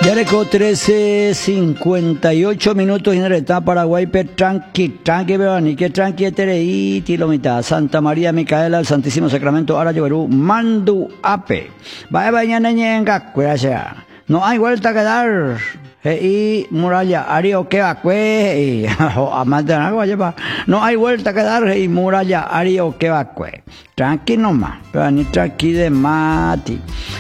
Yareco 13:58 minutos en el estado Paraguay, tranqui, pero ni que tranqui terei, tilomita, Santa María Micaela, el Santísimo Sacramento, ahora lloverú, Mandu Ape. Vaya mañana ñenga, cuidase. No hay vuelta a quedar. Y muralla, ario que vacue, amante agua lleva. No hay vuelta a quedar, y muralla, ario que vacue. Tranqui nomás, pero ni tranqui de mati.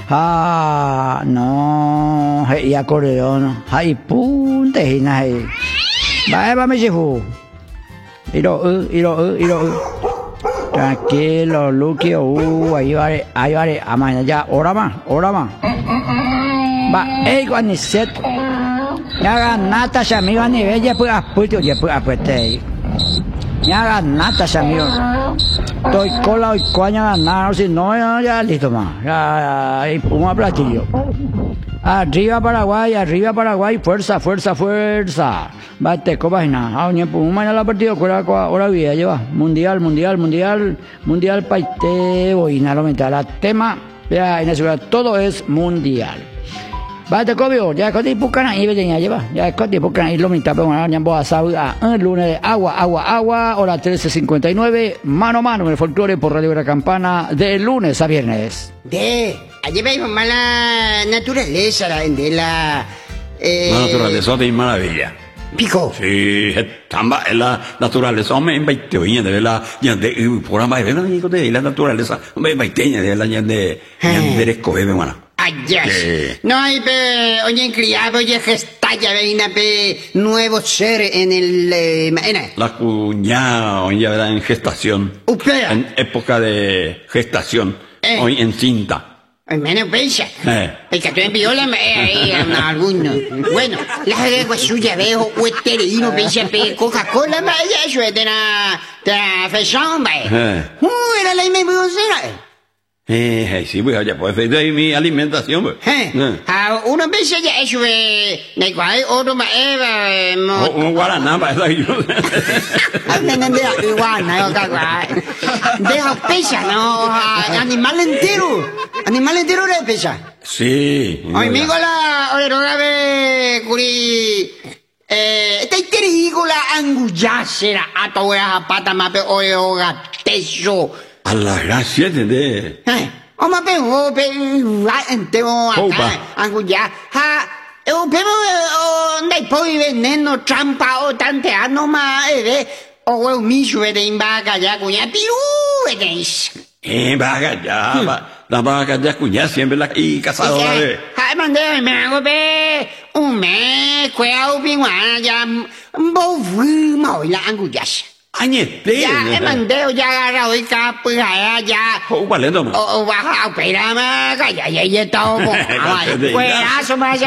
No, y acordeón, hay punte, y nada. Va, me llevo. Iro. Tranquilo, Luquio, ahí vale, amaña ya, hora más. Va, cuando ni set. Ya nata amigo ni ve ya pues apete. Ya nata amigo. Estoy cola y coña nada, si no ya listo más. Ya un platillo. Arriba Paraguay, fuerza. Bate cobaina. Ni mañana la partido hora vida lleva. Mundial paite boina lo meta la tema. Ya en la ciudad todo es mundial. Bate cobio, ya con Pucana y Bedeña lleva, ya con Pucana y Lomita, pero ya voy a saber un lunes de agua, hora 13:59, mano a mano en el folclore por Radio La Campana, de lunes a viernes. Allí veis mala naturaleza, la naturaleza de maravilla. Pico. Sí, tamba la naturaleza, me invitó de la de por ahí de la naturaleza, me invitó de la de escoger hermano. No hay oye criado, oye gestalla, veina nuevo ser en el la cuñada, oye, ¿verdad? En gestación. En época de gestación, hoy en cinta. Menos pensa. El que tú envió la alguno. Bueno, la regla suya veo hueterino pensa Coca-Cola, ya suete na fashion, era la misma cosa. Sí, pues ya puede hacer mi alimentación, pues. Uno piensa ya eso de cual otro más un guaraná para eso ayuda. Deja pesa, no, animal entero de pesa. Sí. Amigo la orerola de curi esta iterícola angullasera a toda pata mape oreoga teso. A la gracia de. Oma pego entero acá angullar. Dai poi veneno trampa o tanteando ma o el mismo de imbaga ya cuña piru veis. Vaga ya, la vaga ya cuña siempre la y casado una vez. Mandé me hago un mes cueo pingüana ya muy la angullas. Añete. Ya mandeo ya agarrado y capo ya. Valiendo. O baja, espérame, ya todo. Cuerazo más.